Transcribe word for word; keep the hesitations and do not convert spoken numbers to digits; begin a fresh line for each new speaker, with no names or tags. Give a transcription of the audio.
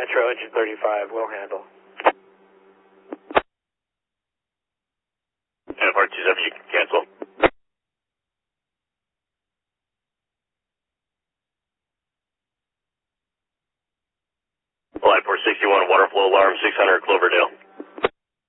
Metro, engine thirty-five, will handle.
F R two seven, you can cancel. Line four sixty-one, water flow alarm, six hundred Cloverdale.